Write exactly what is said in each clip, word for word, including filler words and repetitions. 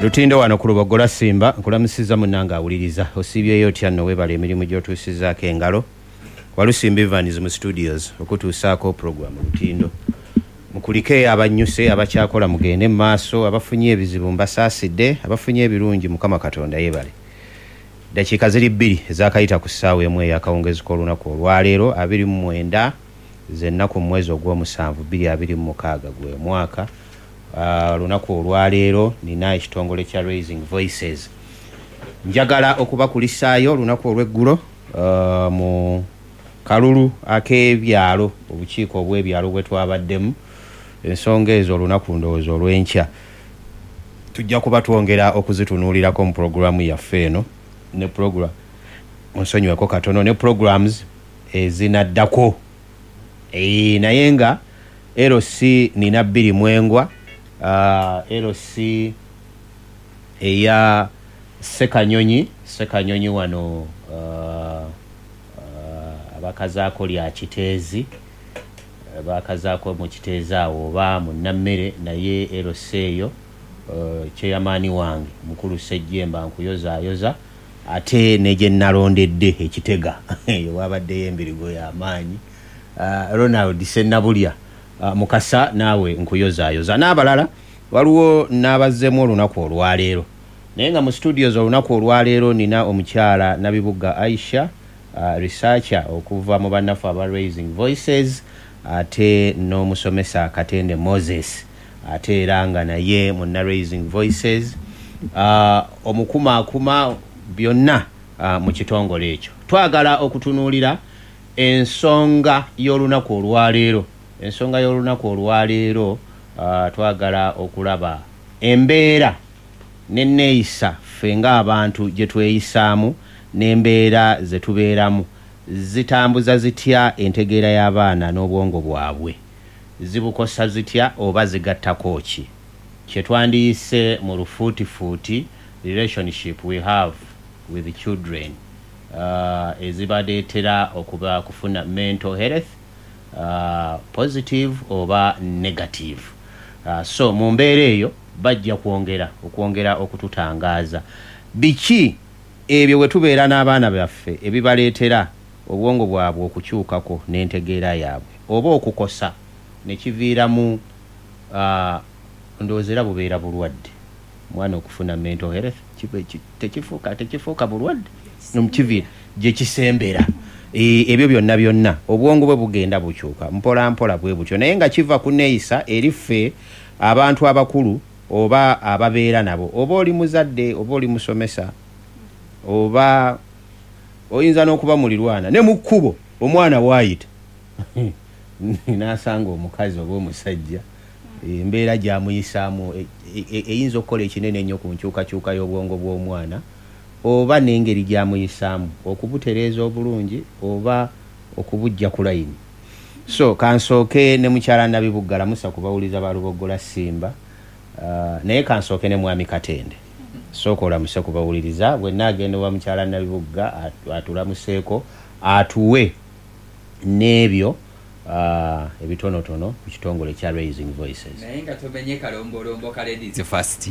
Lutindo wano ku Lubogola Simba nkulamusiza munanga awuliriza osibyeyo otya nno webale emirimu gy'otuusizaako engalo Walusimba Evans mu studios okutuusaako program Lutindo mukulike abanyuse abakyakola mugende maaso abafunye ebizibu mbasaasidde abafunye ebirungi Mukama Katonda yebale dakiika ziri bbiri ezakayita ku ssaawa emu ey'akawungeezi k'olunaku olwaleero abiri mu mwenda z'ennaku mu mwezi ogw'omusanvu bbiri abiri mu mukaaga gwe mwaka Uh, lunaku olwaleero nina ekitongole kya Raising Voices njagala okubakulisaayo lunaku olw'eggulo uh, mu kalulu ak'ebyalo obukiiko obw'ebyalo bwe twabaddemu ensonga ezo olunaku ndowooza olw'enkya tujja kuba twongera okuzitunuulirako mu programu yaffe eno ne program onsonyiweko katono ne programs ezinaddako e, naye nga L C nina bbiri mwengwa Uh, L C eya Sekanyonyi Sekanyonyi wano uh, uh, abakazaako lya Kiteezi abakazaako mu Kiteezi awo oba mu Nammere naye L C eyo uh, kyeyamaani wange mukulu Sejjemba nkuyozaayoza ate ne gye nalondedde Ekitega wabaddeyo embirigo y'amaanyi uh, Ronald Sennabulya Uh, Mukasa naawe nkuyozaayoza n'abalala waliwo n'abazzemu olunaku olwaleero naye nga mu studios olunaku olwaleero nina omukyala Nabibugga Aisha uh, researcher okuva mu bannaffe aba Raising Voices ate n'omusomesa Katende Moses ate era nga naye munna Raising Voices uh, omukumaakuma byonna uh, mu kitongole ekyo twagala okutunuulira ensonga y'olunaku olwaleero ensonga y'olunaku olwaleero uh, twagala okulaba embeera n'enneeyisa ffe ng'abantu gye tweyisaamu n'embeera ze tubeeramu zitambuza zitya entegeera y'abaana n'obwongo bwabwe zibukosa zitya oba zigattako ki kye twandiyise mu lufuutifuuti relationship we have with the children uh, ezibadeetera okuba kufuna mental health Uh, positive oba negative uh, so mu mbeera eyo bajja kwongera okwongera okututangaaza biki ebyo bwe tubeera n'abaana baffe ebibaleetera obwongo bwabwe okukyukako n'entegeera yaabwe oba okukosa ne kiviiramu uh, ndoozera bubeera bulwadde mwana okufuna mental health tekifuuka tekifuuka bulwadde nomukiviira gye kisembera E, ebyo byonna byonna obwongo bwe bugenda bukyuka mpola mpola bwe butyo naye nga kiva ku neeyisa eri ffe abantu abakulu oba ababeera nabo oba oli muzadde oba oli musomesa oba oyinza n'okuba mulirwana ne mu kkubo omwana waayita n'asanga omukazi oba omusajja embeera gy'amuyisaamu eyinza okukola ekinene ennyo ku nkyukakyuka y'obwongo bw'omwana oba n'engeri gy'amuyisaamu okubutereeza obulungi oba okubujja ku layini so kansooke ne mukyala Nabibugga lamusa kubawuliza ba Lubogola Simba uh, naye kansooke ne mwami Katende sooka olamuse kubawuliriza bwe naagenda wa mukyala Nabibugga atulamuseeko atuwe n'ebyo Uh, ebitonotono ku kitongole kya Raising Voices naye nga tomenye kalombolombo ka ladies first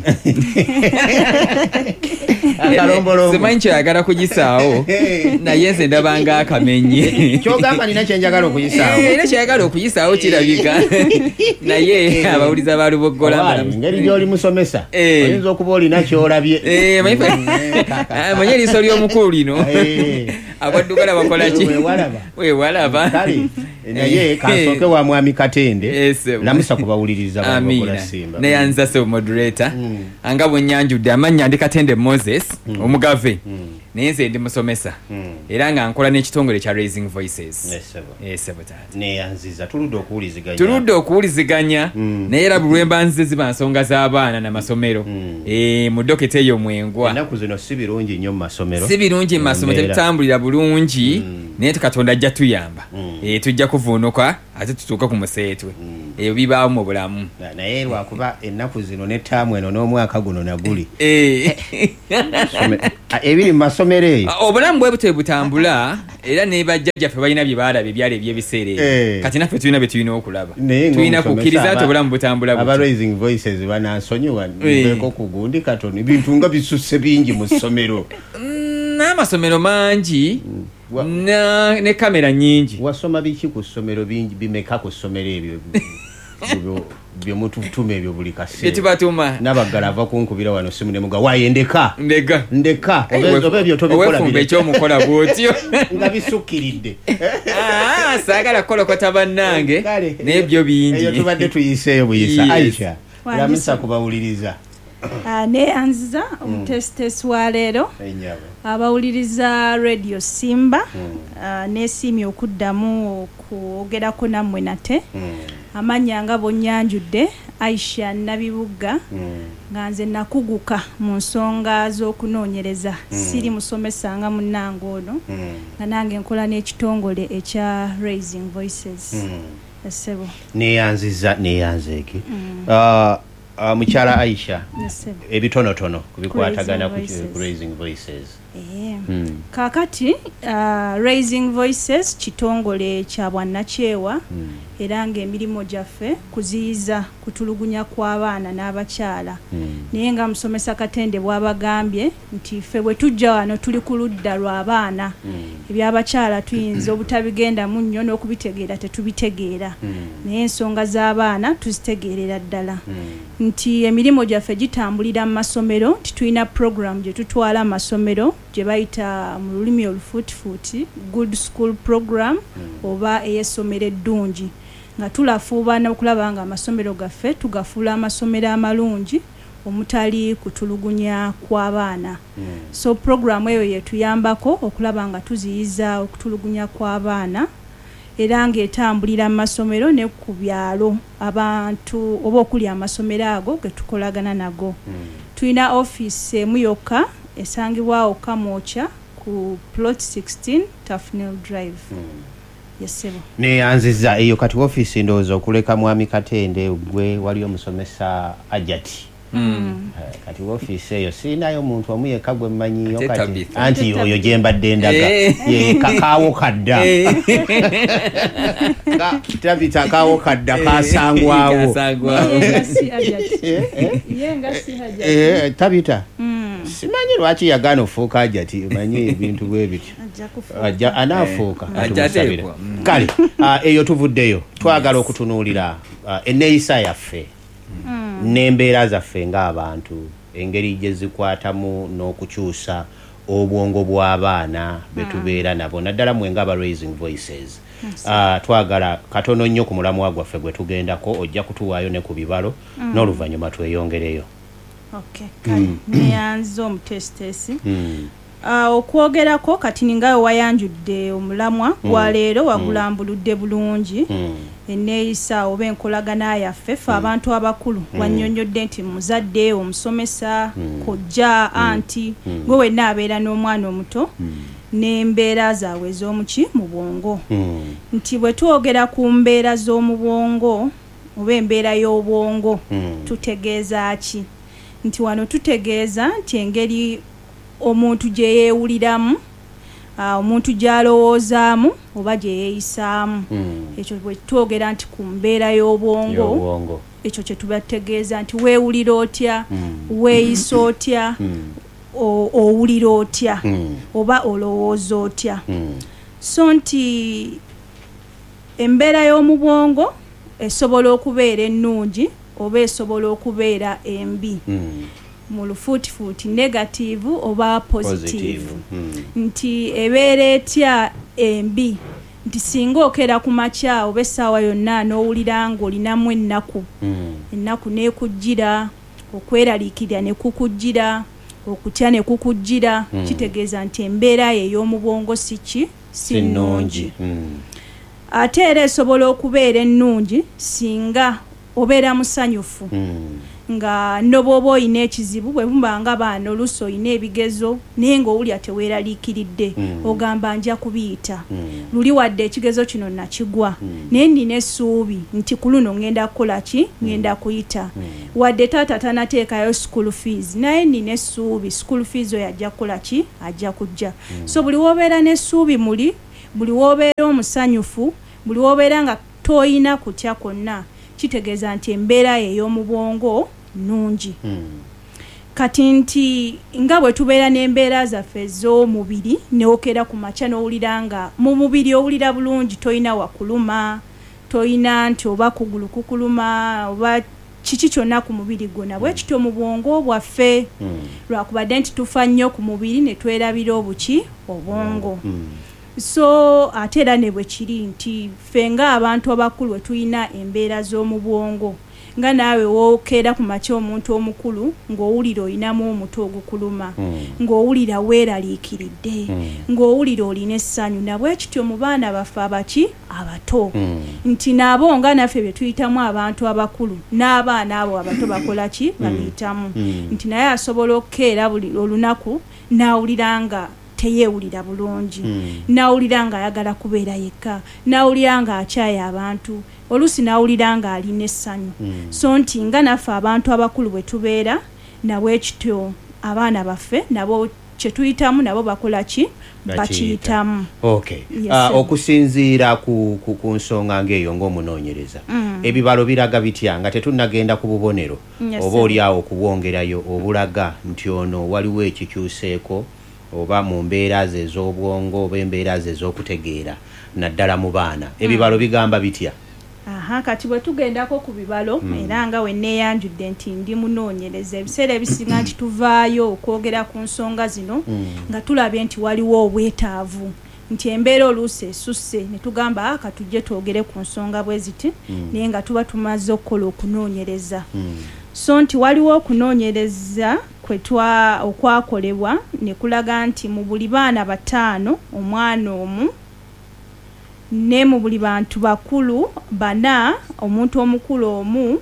kalombolombo simanyi kyayagala kugisaawo naye nze ndabanga akamenye kyogamba nina kyenjagala okugisaawo era kyayagala okugisaawo kirabika naye abawuliza ba Lubogola ngeri gy'oli musomesa oyinza okuba olina kyolabye manye eriiso ly'omukulu lino abaddugala bakola ki weewalaba naye kansooke wa mwami Katende lamusa kubawuliriza ba Lubogola Simba naye anza se moderator anga bwenyanjudde amannya ndi Katende Moses omugave naye nze ndi musomesa era nga nkola n'ekitongole kya Raising Voices neyanziza tuludde okuwuliziganya tuludde okuwuliziganya naye era buli lwemba nzize ziba nsonga z'abaana n'amasomero mu doketa eyo mwengwa ennaku zino si birungi nnyo mu masomero si birungi mu masomero tetutambulira bulungi naye Katonda ajja tuyamba tujja kuvuunuka ate tutuuka ku museetwe ebyo bibaawo mu bulamu naye lwakuba ennaku zino n'ettaamu eno n'omwaka guno naguli ebiri mu basomera eyo obulamu bwe butwe butambula era ne bajjajjaffe balina bye baalabe ebyali ebyebiseera ebyo kati naffe tulina bye tulina okulaba tulina kukkiriza nti obulamu butambula aba Raising Voices banansonyiwa nbeeko ku gundi katono ebintu nga bisusse bingi mu ssomero n'amasomero mangi na ne kamera nyingi wasoma biki ku ssomero bingi bimeka ku ssomero ebyo byemututume ebyo buli kaseera byetubatuma n'abaggala ava kunkubira wano simu ne muga waaye ndeka ndeka ndeka oba ebyo tobikola bile ekyomukola bwotyo nga bisukkiridde saagala kolokota bannange n'ebyo bingi eyo tubadde tuyiseeyo buyisa Aisha lamisa kubawuliriza neyanziza omutesitesi wa leero abawuliriza Radio Simba n'esiimye okuddamu okwogerako nammwe nate amanya nga bonnyanjudde Aisha Nabibuga nga nze nakuguka mu nsonga z'okunoonyereza siri musomesa nga munnange ono nga nange nkola n'ekitongole ekya Raising Voices esebo neyanziza neyanzeeki Uh, mukyala Aisha ebitonotono kubikwatagana ku Raising Voices eh mm. kakati uh, Raising Voices kitongole kya bwannakyewa mm. era ng'emirimu gyaffe kuziyiza kutulugunya kw'abaana n'abakyala mm. naye nga musomesa Katende bw'abagambye nti ffe bwe tujja wano tuli ku ludda lw'abaana mm. ebyabakyala tuyinza obutabigenda mu nnyo n'okubitegeera tetubitegeera mm. naye ensonga z'abaana tuzitegeerera ddala mm. nti emirimu gyaffe gitambulira mu masomero titulina program gye tutwala amasomero gye bayita mu lulimi olufuutifuuti good school program mm. oba ey'essomero eddungi nga tulafuuba n'okulaba nga amasomero gaffe tugafuula amasomero amalungi omutali kutulugunya kw'abaana mm. so program eyo yetuyambako okulaba nga tuziyiza okutulugunya kw'abaana era ng'etambulira mu masomero ne ku byalo abantu oba okuli amasomero ago ge tukolagana nago mm. tulina offisi emu yokka esangibwawo Kamwokya ku plot sixteen Tafnell Drive mm. yesebo neyanziza eyo kati offisi ndowooza okuleka mwami Katende gwe wali omusomesa Ajati mm. uh, kati offisi eyo siinayo omuntu omu yekka gwe mmanyiyo kati anti oyo gye mbadde ndaga ye kakaawo kadda Tabita kaawo kadda kasangwawo Tabita simanyi lwaki yagaana ofuuka Ajati manyi ebintu bwe bityo ajja anaafuuka atumusabire kale eyo tuvuddeyo twagala okutunuulira enneeyisa yaffe n'embeera zaffe ng'abantu engeri gye zikwatamu n'okukyusa obwongo bw'abaana be tubeera nabo naddala mwe ng'aba Raising Voices twagala katono nnyo ku mulamwa gwaffe gwe tugendako ojja kutuwaayo ne ku bibalo n'oluvannyuma tweyongereyo. Okay, kale neyanziza omutesitesi okwogerako kati ningawe wayanjudde omulamwa gwa leero wagulambuludde bulungi enneeyisa oba enkolagana yaffe ffe abantu abakulu wannyonnyodde nti muzadde omusomesa kojja anti gwe wenna abeera n'omwana omuto n'embeera zaabwe ez'omuki mu bwongo nti bwe twogera ku mbeera z'omu bwongo oba embeera y'obwongo tutegeeza ki nti wano tutegeeza nti engeri omuntu gye yeewuliramu omuntu gy'alowoozaamu oba gye yeeyisaamu ekyo bwe twogera nti ku mbeera y'obwongo ekyo kye tubategeeza nti weewulira otya weeyisa otya owulira otya oba olowooza otya so nti embeera y'omu bwongo esobola okubeera ennungi oba esobola okubeera embi mu lufuutifuuti negative oba positive nti ebeera etya embi nti singa okera ku makya oba essaawa yonna n'owulira ng'olinamu ennaku ennaku n'ekujjira okweraliikirira ne kukujjira okutya ne kukujjira kitegeeza nti embeera ye ey'omu bwongo si ki si nnungi ate era esobola okubeera ennungi singa obeera musanyufu nga nobobo oyina ekizibu bwe bumba nga baana oluso oyina ebigezo naye ng'owulya teweeraliikiridde Mm. ogamba nja kubiyita Mm. luli wadde ekigezo kino nakigwa Mm. naye nina essuubi nti ku luno ngenda kukola ki ngenda kuyita Mm. wadde taata tanateekayo school fees naye nina essuubi school fees oyo ajja kukola ki ajja kujja Mm. so buli woobeera n'essuubi muli buli woobeera omusanyufu buli woobeera nga toyina kutya kwonna kitegeeza nti embeera ey'omu bwongo nnungi Mm. kati nti nga bwe tubeera n'embeera zaffe ez'omubiri neokera ku makya n'owulira nga mu mubiri owulira bulungi toyina wakuluma toyina nti oba kugulu kukuluma oba kiki kyonna ku mubiri gwonna bwe kityo mu bwongo bwaffe Mm. lwakubadde nti tufa nnyo ku mubiri ne twerabira obuki obwongo Mm. so ate era ne bwe kiri nti ffe ng'abantu abakulu we tulina embeera z'omu bwongo nga naawe wookeera ku makya omuntu omukulu ng'owulira oyinamu omuto ogukuluma Mm. ng'owulira weeraliikiridde Mm. ng'owulira olina essanyu nabwe kityo mu baana baffe abaki abato Mm. nti nabo nga naffe bye tuyitamu abantu abakulu n'abaana abo abato bakola ki babiyitamu Mm. nti naye asobola okukeera buli olunaku n'awulira nga teyeewulira bulungi Mm. n'awulira nga ayagala kubeera yekka n'awulira nga akyaya abantu oluusi n'awulira nga alina essanyu Mm. so nti nga naffe abantu abakulu bwe tubeera nabwe kityo abaana baffe nabo kye tuyitamu nabo bakola ki Bakiyita. bakiyitamu Okay. Yes, Ah, sir. okusinziira ku, ku, ku nsonga ng'eyo ng'omunoonyereza Mm. ebibalo biraga bitya nga tetunnagenda ku bubonero Yes, oba sir. oli awo okubwongerayo obulaga nti ono waliwo ekikyuseeko oba mu mbeera ze ez'obwongo oba embeera ze ez'okutegeera naddala mu baana ebibalo bigamba bitya? aha kati bwe tugendako ku bibalo era nga we neeyanjudde nti ndi munoonyereza ebiseera ebisinga nti tuvaayo okwogera ku nsonga zino nga tulabye nti waliwo obwetaavu nti embeera oluusi esusse ne tugamba aka tujje twogere ku nsonga bwe ziti naye nga tuba tumaze okukola okunoonyereza Mm. so nti waliwo okunoonyereza kwetwa okwakolebwa ne kulaga nti mu buli baana bataano omwana omu ne mu buli bantu bakulu bana omuntu omukulu omu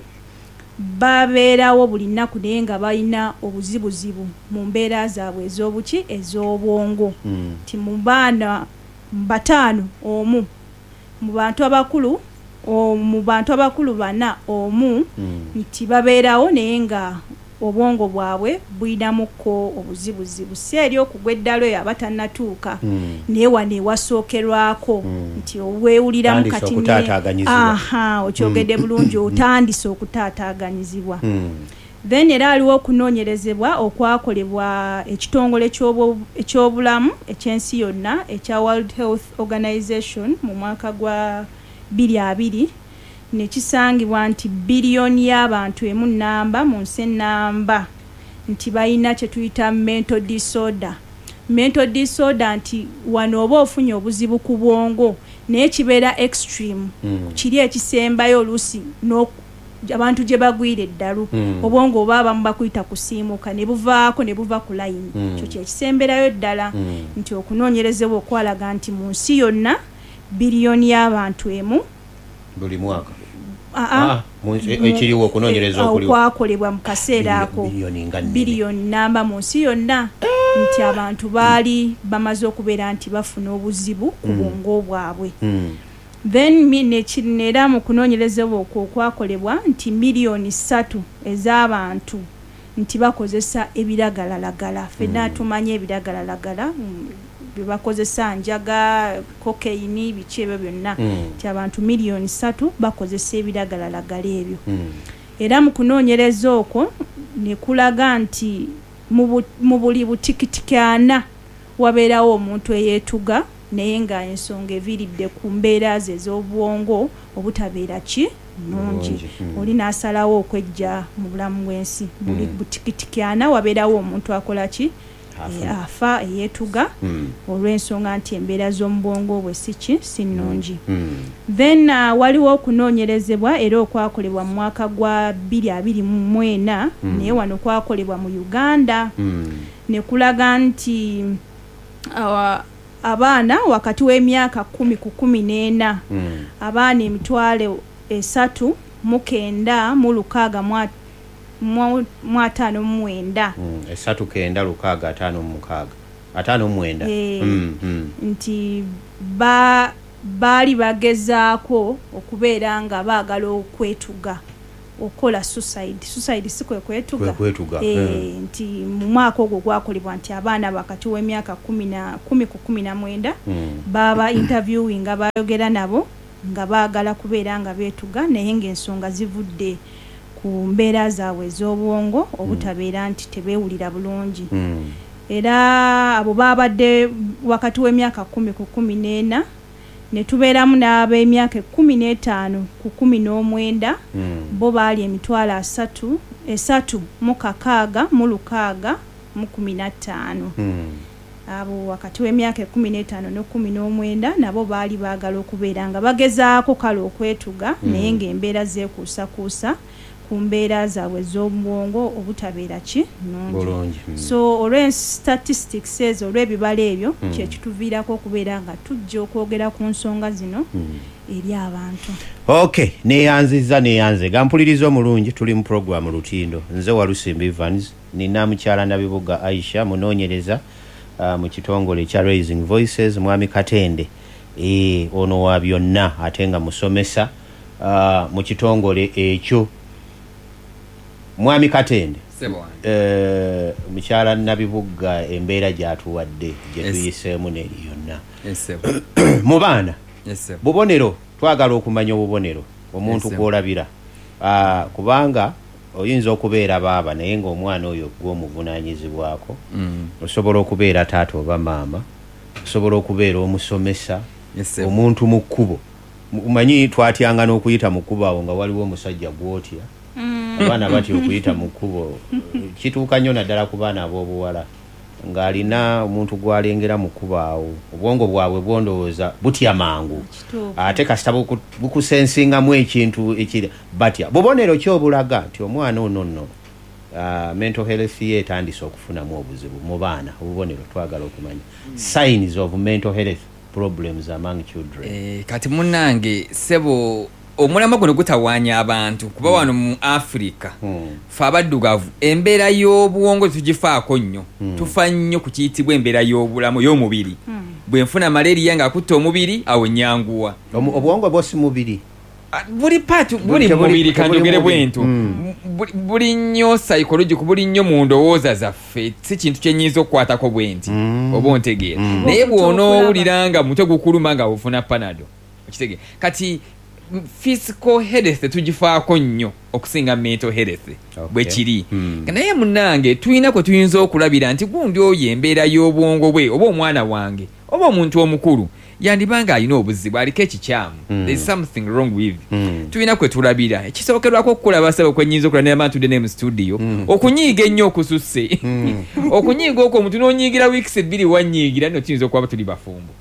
babeerawo buli nnaku naye nga balina obuzibuzibu mu mbeera zaabwe ez'obuki ez'obwongo Mm. nti mu baana bataano omu mu bantu abakulu o- mu bantu abakulu bana omu Mm. nti babeerawo naye nga obwongo bwabwe bulinamuko obuzibuzibu si eri okugwa eddalo eyo aba tannatuuka Mm. naye wano ewasookerwako Mm. nti oweewuliramu Tandise kati okutaataaganyizibwa. aha okyogedde bulungi otandise okutaataaganyizibwa Mm. then era aliwo okunoonyerezebwa okwakolebwa ekitongole ekyobu- ekyobulamu ekyensi yonna ekya World Health Organization mu mwaka gwa bbiri abiri nekisangibwa nti biliyoni y'abantu emu nnamba mu nsi ennamba nti balina kye tuyita mental disorder mental disorder nti wano oba ofunye obuzibu ku bwongo naye kibeera extreme Mm. kiri ekisembayo oluusi n'oku- abantu gye bagwira eddalu Mm. obwongo oba abamu bakuyita kusiimuka ne buvaako ne buva ku layini Mm. ekyo kyekisemberayo ddala Mm. nti okunoonyerezebwa okwalaga nti mu nsi yonna biliyoni y'abantu emu buli mwaka aa, Ah, mu- e- ekiriwo okunoonyereza eh, okuliwo. okwakolebwa mu kaseera ako Biliyoni nga nnene. biliyoni namba mu nsi yonna nti abantu baali bamaze okubeera nti bafuna obuzibu ku bwongo bwabwe Mm. then mi- neki- neera mu kunoonyerezebwa okwo okwakolebwa nti miliyoni ssatu ez'abantu nti bakozesa ebiragalalagala ffenna tumanye ebiragalalagala mm, bye bakozesa njaga kokeyini biki ebyo byonna Mm. nti abantu miliyoni ssatu bakozesa ebiragalalagala ebyo Mm. era mu kunoonyereza okwo ne kulaga nti mu bu- mu buli butikitiki ana wabeerawo omuntu eyeetuga naye nga ensonga eviiridde ku mbeera ze ez'obwongo obutabeera ki nnungi Nnungi, mm. oli n'asalawo okwejja mu bulamu bw'ensi buli Mm. butikitiki ana wabeerawo omuntu akola ki Afa. E, afa eyeetuga Mm. olw'ensonga nti embeera z'omu bwongo bwe si ki si nnungi Mm. then uh, waliwo okunoonyerezebwa era okwakolebwa mu mwaka gwa bbiri abiri mu mwena Mm. naye wano kwakolebwa mu Uganda Mm. ne kulaga nti uh, abaana wakati w'emyaka kumi ku kumi n'ena Mm. abaana emitwalo esatu mu kenda mu lukaaga mu mu ataano mu mwenda mm. esatu kenda lukaaga ataano mu mukaaga ataano mu mwenda e, mm, mm. nti ba baali bagezaako okubeera nga baagala okwetuga okola suicide suicide si kwe kwetuga kwetuga e, mm. nti mu mwaka ogwo gwakolebwa nti abaana bakati w'emyaka kumi na kumi ku kumi na mwenda mm. baba interviewing nga bayogera nabo nga baagala kubeera nga beetuga naye ng'ensonga zivudde ku mbeera zaabwe ez'obwongo obutabeera nti tebeewulira bulungi mm. era abo baabadde wakati w'emyaka kumi ku kumi n'ena ne tubeeramu n'ab'emyaka ekkumi n'etaano ku kumi n'omwenda mm. bo baali emitwalo asatu esatu mu kakaaga mu lukaaga mu kumi na ttaano mm. abo wakati w'emyaka ekkumi n'etaano n'ekkumi n'omwenda nabo baali baagala okubeera nga bagezaako kale okwetuga mm. naye ng'embeera zeekuusakuusa ku mbeera zaabwe z'obwongo obutabeera ki nungi mm. so olw'en statistics ezo olw'ebibala ebyo mm. kyekituviirako okubeera nga tujja okwogera ku nsonga zino mm. eri abantu okay neyanziza neyanze gampuliriza omulungi tuli mu programu Lutindo nze Walusimbi Evans nina mukyala Nabibuga Aisha munoonyereza uh, mu kitongole kya Raising Voices Mwami Katende e, ono wa byonna ate nga musomesa uh, mu kitongole ekyo Mwami Katende eh uh, mukyala Nabibuga embeera gyatuwadde gye tuyiseemu yes. neri yonna yes, mu baana yes, bubonero twagala okumanya obubonero omuntu yes, gw'olabira uh, kubanga oyinza okubeera baaba naye ng'omwana oyo gw'omuvunaanyizibwako mm. osobola okubeera taata oba maama osobola okubeera omusomesa yes, omuntu mu kkubo umanyi twatyanga n'okuyita mu kkubo awo nga waliwo omusajja gw'otya mm. abaana batya okuyita mu kkubo kituuka nnyo naddala ku baana ab'obuwala ng'alina omuntu gw'alengera mu kkubo awo obwongo bwabwe bwondowooza butya mangu ate kasita bukusensingamu ekintu ekiri batya bubonero ki obulaga nti omwana ono nno uh, mental health ye etandise okufunamu obuzibu mu baana obubonero twagala okumanya mm. signs of mental health problems among children eh, kati munange sebo omulama guno gutawaanya abantu kuba mm. wano mu Africa mm. fa abaddugavu embeera y'obuwongo tugifaako nnyo mm. tufa nnyo ku kiyitibwa embeera y'obulamu y'omubiri mm. bwe nfuna malaria nga akutta omubiri awo nyanguwa obuwongo bwosi mubiri buli patu buli mubiri kanjogere bwentu mm. buli nnyo psychological buli nnyo mu ndowooza zaffe si kintu kyenyiza okukwatako bwenti mm. oba ontegeera mm. naye bw'onoowulira nga mutwe gukuluma nga bufuna panado okitege kati physical health tugifaako nnyo okusinga mental health okay. bwe kiri hmm. naye munange tuyina kwe tuyinza okulabira nti gundi oyo embeera y'obwongo bwe oba omwana wange oba omuntu omukulu yandibanga alina obuzibu aliko ekikyamu hmm. there is something wrong with hmm. tuyina kwe tulabira ekisookerwako okukulaba saba kwenyinza okulanira abantu tudde ne mu studio hmm. okunyiiga ennyo okususse hmm. okunyiiga okwo omuntu n'onyiigira wiikisi ebbiri wanyiigira nno tuyinza okuba tuli bafumbo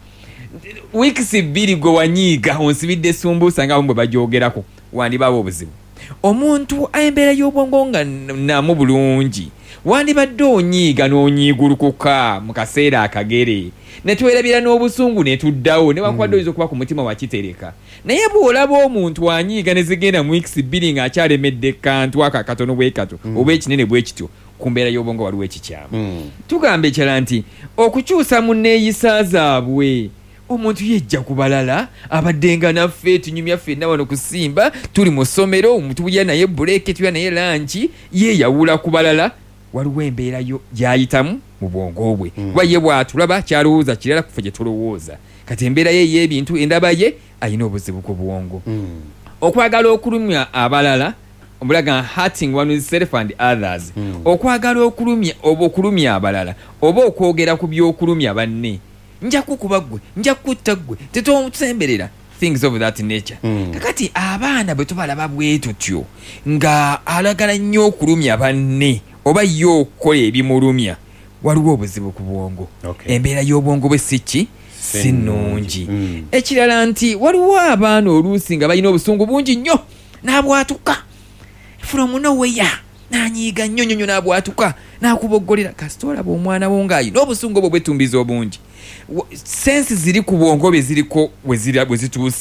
weeks bbiri gwe wanyiiga onsibidde sumbuusa nga bwe bajoogerako wandibaba obuzibu omuntu embeera y'obwongo nga namu bulungi wandibadde onyiiga n'onyiigulukuka mu kaseera akagere ne twerabira n'obusungu ne tuddawo ne wakubadde oyinza okuba ku mutima wakitereka naye bw'olaba omuntu anyiiga ne zigenda mu weeks bbiri ng'akyalemedde kantu aka katono bwe kato mm. oba ekinene bwe kityo ku mbeera y'obwongo waliwo ekikyamu mm. tugamba ekirala nti okukyusa mu nneeyisa zaabwe omuntu yejja kubalala abaddenga naffe tunyumya ffenna wano kusimba tuli mu ssomero omuntu bulya naye buleeke tuya naye lanki yeeyawula ku balala waliwo embeera yo gyayitamu mu bwongo bwe kuba mm. ye bw'atulaba kyalowooza kirala kufe gye tulowooza kati embeera ye y'ebintu endaba ye ayina obuzibu ku bwongo mm. okwagala okulumya abalala omulaga hurting oneself and others mm. okwagala okulumya oba okulumya abalala oba okwogera ku by'okulumya banne nja kukuba gwe nja kutta gwe tetusemberera things of that nature mm. kakati abaana bwe tubalaba bwe tutyo nga alagala nnyo okulumya banne oba yo okukola ebimulumya waliwo obuzibu ku bwongo okay. embeera y'obwongo bwe siki si nnungi mm. ekirala nti waliwo abaana oluusi nga balina obusungu bungi nnyo n'abwatuka from nowhere nanyiiga nnyo nnyo n'abwatuka n'akuboggolera kasita olaba omwana wo ng'ayina obusungu obwo bwetumbiza obungi sensi ziri ku bwongo bwe ziriko bwe zituuse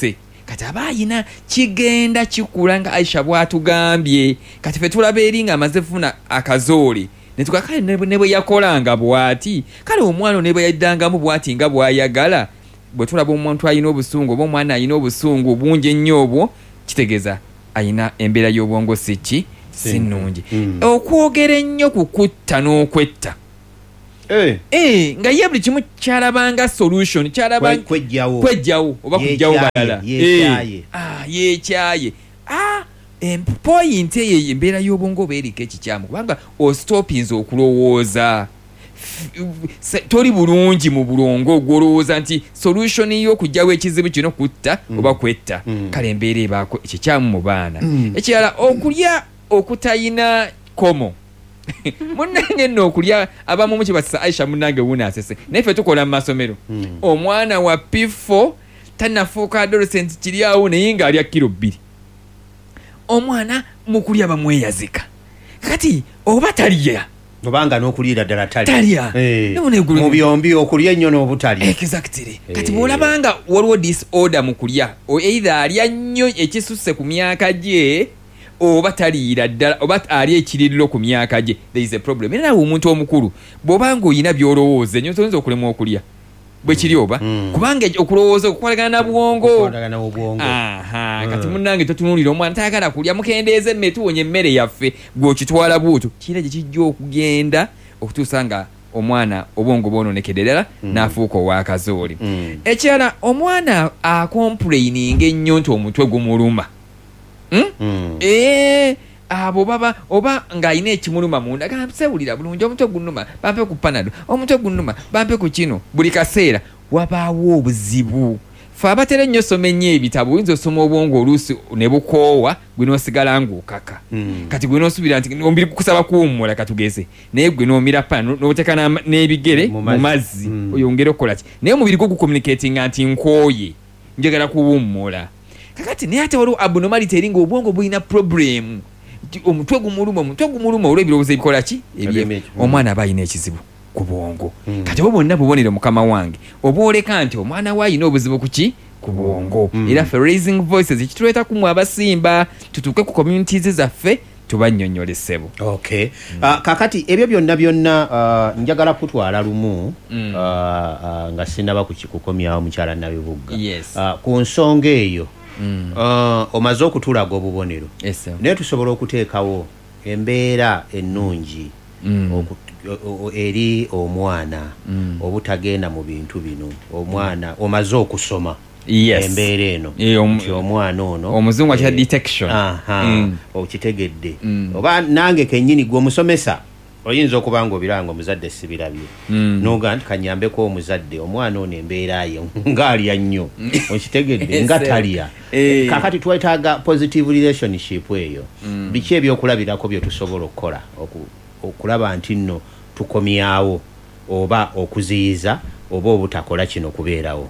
kati aba ayina kigenda kikula nga Aisha bw'atugambye kati ffe tulaba eri nga amaze funa akazoole ne tuga kale ne bwe yakolanga bw'ati kale omwana ne bwe yaddangamu bw'ati nga bw'ayagala bwe tulaba omuntu ayina obusungu oba omwana ayina obusungu bungi ennyo obwo kitegeeza ayina embeera y'obwongo si ki si nnungi okwogera ennyo kukutta n'okwetta Eh. Eh, nga ye buli kimu kyalabanga solution kyalabanga kwejjawo kwejjawo oba kujjawo balala ye ah ye kyaye ah point eyo embeera y'obwongo beerika ekikyamu kubanga ostopinze okulowooza toli bulungi mu bulongo ogwolowooza nti solution y'okujjawo ekizibu kino kutta oba kwetta kale embeera ebaako ekikyamu mu baana ekirala okulya okutayina komo munange nno okulya abamu mu kibasisa Aisha munange wuuna asese naye ffe tukola mu masomero omwana wa P four tannafuuka adolescent kiri awo naye ng'alya kiro bbiri omwana mu kulya bamweyazika kati oba talya obanga n'okuliira ddala talya mu byombi okulya ennyo n'obutalya exactly kati bw'olabanga waliwo disorder mu kulya either alya nnyo ekisusse ku myaka gye oba taliira ddala oba ali ekiririro ku myaka gye there is a problem era nawe omuntu omukulu bw'obanga oyina by'olowooza ennyo toyinza okulemwa okulya bwe kiri oba kubanga okulowooza okukolagana na bwongo aha kati munnange totunuulira omwana tayagala kulya mukendeeza emmere tuwonya emmere yaffe bw'okitwala bw'otyo kira gye kijja okugenda okutuusa nga omwana obwongo bwononekedde ddala n'afuuka ow'akazooli ekirala omwana akomplaininga ennyo nti omutwe gumuluma eh abo baba oba ng'ayina ekimuluma munda gansewulira bulungi omutwe gunnuma bampe ku panado omutwe gunnuma bampe ku kino buli kaseera wabaawo obuzibu fe abatera ennyo soma ennyo ebitabo oyinza osoma obwongo oluusi ne bukoowa gwe n'osigala ng'okaka kati gwe n'osubira nti omubiri gukusaba kuwummula katugeze naye gwe n'omira pana n'oteeka n'ebigere mu mazzi oyongere okukola ki naye omubiri gwo gucommunicatinga nti nkooye njagala kuwummula kakati naye ate waliwo abnormality eri ng'obwongo bulina problem omutwe gumuluma omutwe gumuluma olw'ebirowoozo ebikola ki omwana aba alina ekizibu ku bwongo kati obo bonna bubonero mukama wange oba oleka nti omwana we alina obuzibu ku ki ku bwongo era ffe raising voices ekituleeta kumu abasimba tutuuke ku communities zaffe tubannyonnyolesebo okay kakati ebyo byonna byonna njagala kutwala lumu nga sinaba kukomyawo mukyala Nabibugga ku nsonga eyo Mm. Uh, omaze okutulaga obubonero yes, naye tusobola okuteekawo embeera ennungi mm. oku, o, o, eri omwana mm. obutagenda mu bintu bino omwana omaze okusoma yes. embeera eno e, om, omwana ono omuzungu akya detection aha mm. okitegedde mm. oba nange kennyini gwe omusomesa oyinza okuba nga obiranga omuzadde sibirabye mm. noga nti kanyambeko omuzadde omwana ono embeera ye ng'alya nnyo okitegedde nga talya eh. kakati twetaaga positive relationship eyo mm. biki ebyokulabirako bye tusobola okukola okulaba nti nno tukomyawo oba okuziyiza oba obutakola kino kubeerawo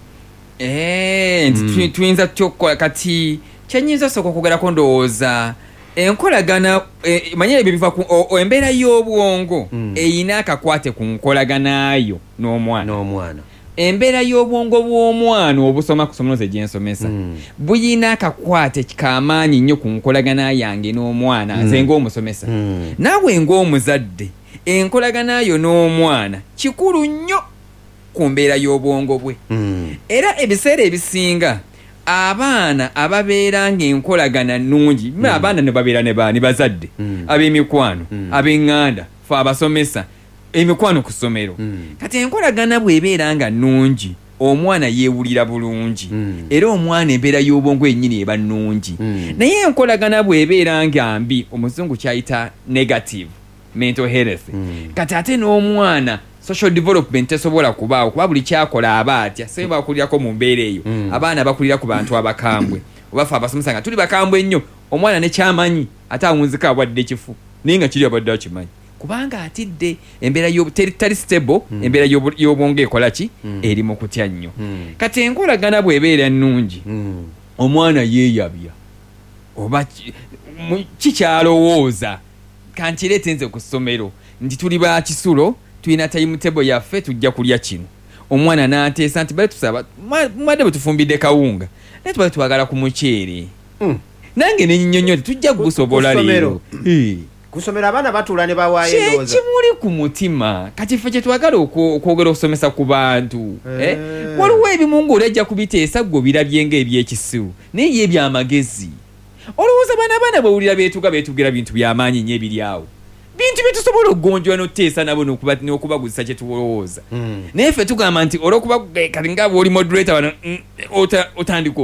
eh, mm. tuyinza tutya okukola kati kyenyinza osooka okwogerako ndowooza enkolagana e, manyira ebyo biva ku embeera y'obwongo mm. eyina akakwate ku nkolaganayo n'omwana n'omwana embeera y'obwongo bw'omwana obusoma ku ssomero ze gyensomesa mm. buyina akakwate kamaanyi nnyo ku nkolagana yange n'omwana nze mm. ng'omusomesa mm. naawe ng'omuzadde enkolaganayo n'omwana kikulu nnyo ku mbeera y'obwongo bwe mm. era ebiseera ebisinga abaana ababeera ng'enkolagana nnungi mm. abaana ne babeera ne baani bazadde mm. ab'emikwano mm. ab'eŋŋanda fe abasomesa emikwano ku ssomero mm. kati enkolagana bw'ebeera nga nnungi omwana yeewulira bulungi mm. era omwana embeera y'obwongo ennyini eba nnungi mm. naye enkolagana bw'ebeera nga mbi omuzungu kyayita negative mental health mm. kati ate n'omwana social development tesobola kubaawo kuba buli kyakola aba atya se bakulirako mu mbeera eyo mm. abaana bakulira ku bantu abakambwe obafa abasomesa nga tuli bakambwe ennyo omwana ne kyamanyi ate awunzika abwadde ekifu naye nga kiri abadde akimanyi kubanga atidde embeera teri stable mm. embeera y'obwongo ekola ki mm. eri mu kutya nnyo mm. kati enkolagana bw'ebeera nnungi mm. omwana yeeyabya oba kikyalowooza kankireete nze ku ssomero nti tuli ba kisulo tulina timetable yaffe tujja kulya kino omwana n'ateesa nti bale tusaba mwadde bwe tufumbidde kawunga naye tubale twagala ku muceere Mm. nange nenyinyonyo tujja kugusobola leero kusomera abaana batula ne bawaayo endowooza kimuli ku mutima kati ffe kyetwagala okwo- okwogera okusomesa ku bantu Eh. eh? waliwo ebimu ng'olajja kubiteesa gwe obirabye ng'ebyekisiru naye ye ebyamagezi olowooza baana abaana bawulira beetuga beetugira bintu byamaanyi nnyo ebiri awo bintu byetusobola okugonjwa n'oteesa nabo n'okuba- n'okubaguzisa kye tulowooza Mm. naye ffe tugamba nti olw'okuba kati nga bw'oli moderator wano mm, ota- otandika